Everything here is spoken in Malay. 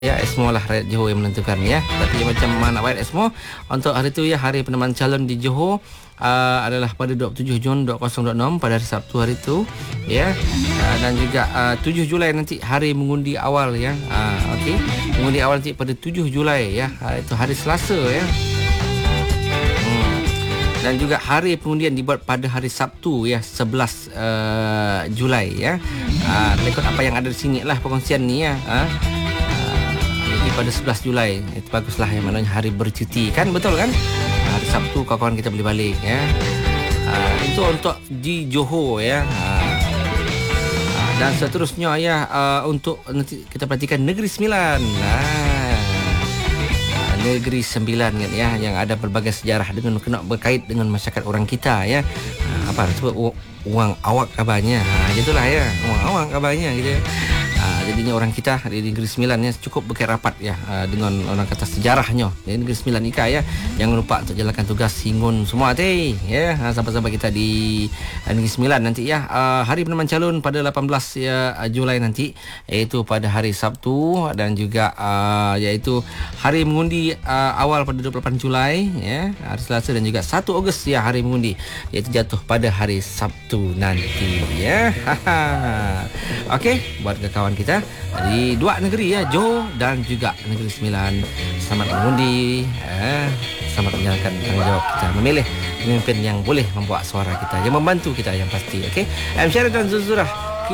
Ya, Esmo lah rakyat Johor yang menentukan ya. Tapi macam mana nak buat Esmo untuk hari tu ya, hari penetapan calon di Johor adalah pada 27 Jun 2026 pada hari Sabtu hari tu ya. Dan juga 7 Julai nanti hari mengundi awal ya. Okey. Mengundi awal nanti pada 7 Julai ya. Itu hari Selasa ya. Dan juga hari pengundian dibuat pada hari Sabtu ya, 11 Julai ya. Rekod apa yang ada di sini lah perkongsian ni ya. Pada 11 Julai itu baguslah, yang maknanya hari bercuti kan, betul kan? Hari Sabtu kawan-kawan kita boleh balik ya. Itu untuk di Johor ya. Dan seterusnya ya, untuk nanti kita perhatikan Negeri Sembilan. Negeri Sembilan kan ya, yang ada berbagai sejarah dengan kena berkait dengan masyarakat orang kita ya. Apa sebut uang awak kabarnya. Gitulah ya, uang awak kabarnya gitu. Jadinya orang kita di Negeri Sembilan ya cukup berkait rapat ya dengan orang kata sejarahnya. Jadi Negeri Sembilan Ika ya, jangan lupa untuk jalankan tugas singun semua teh ya, sahabat-sahabat kita di Negeri Sembilan nanti ya. Hari penetapan calon pada 18 ya, Julai nanti, iaitu pada hari Sabtu, dan juga iaitu hari mengundi awal pada 28 Julai ya, hari Selasa, dan juga 1 Ogos ya hari mengundi, iaitu jatuh pada hari Sabtu nanti ya. Okey, buat kawan kita di dua negeri ya, Johor dan juga Negeri Sembilan, selamat mengundi, selamat menjalankan tanggungjawab kita memilih pemimpin yang boleh membawa suara kita, yang membantu kita yang pasti. Okey, I'm Syarif dan Zuzurah.